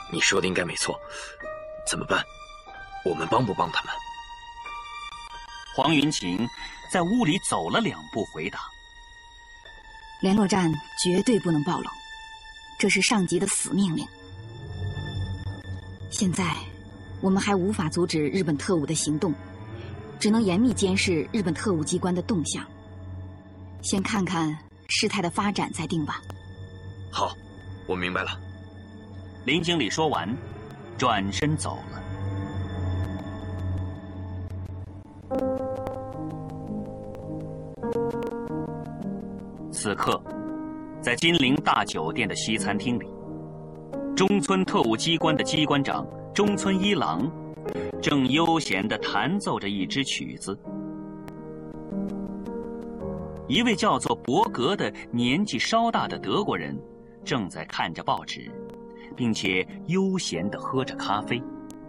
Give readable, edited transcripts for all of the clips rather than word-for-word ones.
你说的应该没错，怎么办？我们帮不帮他们？ 黄云晴在屋里走了2步，回答： 联络站绝对不能暴露，这是上级的死命令。现在我们还无法阻止日本特务的行动，只能严密监视日本特务机关的动向，先看看事态的发展再定吧。 好，我明白了。 林经理说完，转身走了。此刻，在金陵大酒店的西餐厅里，中村特务机关的机关长中村一郎正悠闲地弹奏着一支曲子。一位叫做伯格的年纪稍大的德国人正在看着报纸，并且悠闲地喝着咖啡。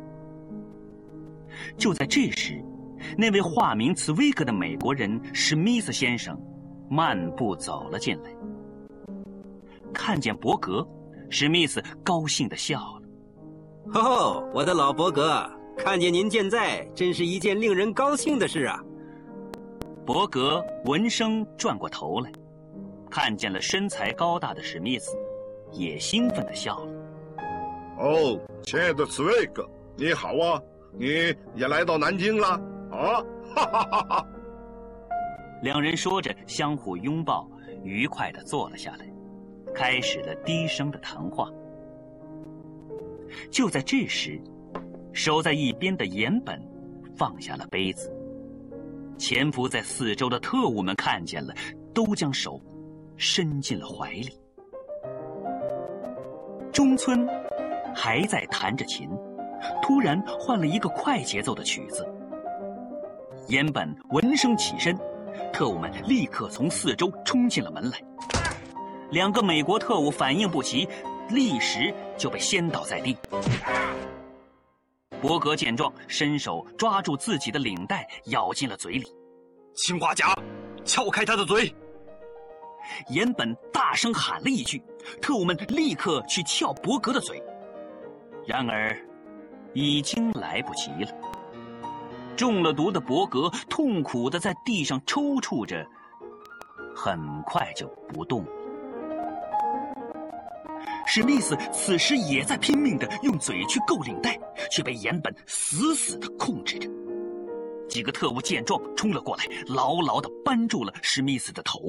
就在这时，那位化名茨威格的美国人史密斯先生漫步走了进来。看见伯格，史密斯高兴地笑了：“ 哦，我的老伯格，看见您健在，真是一件令人高兴的事啊！” 伯格闻声转过头来，看见了身材高大的史密斯，也兴奋地笑了。 “哦，亲爱的茨威格，你好啊！你也来到南京了啊！”哈哈哈哈！ 两人说着，相互拥抱，愉快地坐了下来，开始了低声的谈话。就在这时，守在一边的岩本放下了杯子。潜伏在四周的特务们看见了，都将手伸进了怀里。中村还在弹着琴，突然换了一个快节奏的曲子。岩本闻声起身，特务们立刻从四周冲进了门来。2个美国特务反应不及，立时就被掀倒在地。伯格见状，伸手抓住自己的领带，咬进了嘴里。 青花甲，撬开他的嘴！ 岩本大声喊了一句，特务们立刻去撬伯格的嘴。然而，已经来不及了。中了毒的伯格痛苦地在地上抽搐着，很快就不动了。史密斯此时也在拼命地用嘴去够领带，却被岩本死死地控制着。几个特务见状冲了过来，牢牢地扳住了史密斯的头。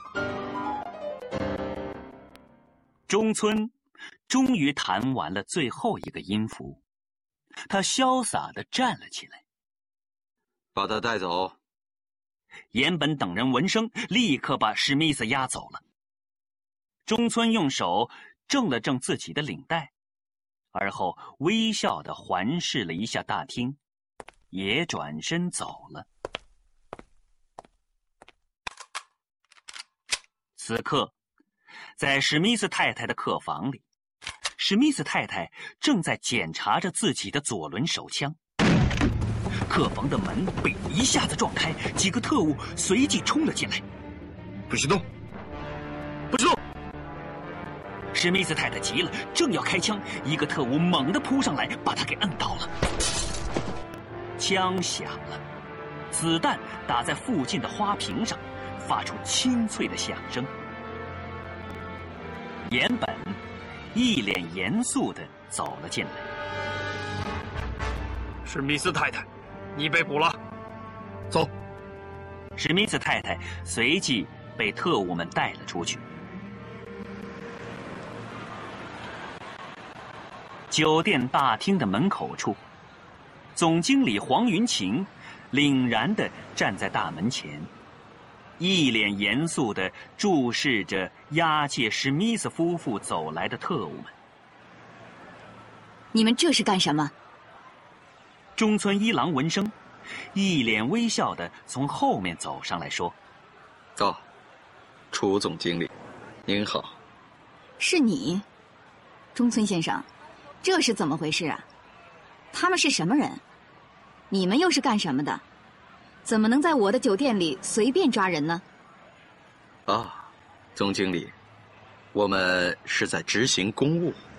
中村终于弹完了最后一个音符，他潇洒地站了起来。 把他带走。 岩本等人闻声，立刻把史密斯押走了。中村用手正了正自己的领带，而后微笑地环视了一下大厅，也转身走了。此刻，在史密斯太太的客房里，史密斯太太正在检查着自己的左轮手枪。客房的门被一下子撞开，几个特务随即冲了进来。 不许动！不许动！ 史密斯太太急了，正要开枪，一个特务猛地扑上来，把他给摁倒了。枪响了，子弹打在附近的花瓶上，发出清脆的响声。岩本一脸严肃地走了进来。 史密斯太太，你被捕了， 走。 史密斯太太随即被特务们带了出去。酒店大厅的门口处，总经理黄云晴凛然地站在大门前，一脸严肃地注视着押解史密斯夫妇走来的特务们。 你们这是干什么？ 中村一郎闻声，一脸微笑地从后面走上来说：“ 哦，楚总经理，您好。” 是你，中村先生，这是怎么回事啊？他们是什么人？你们又是干什么的？怎么能在我的酒店里随便抓人呢？ 啊，总经理，我们是在执行公务。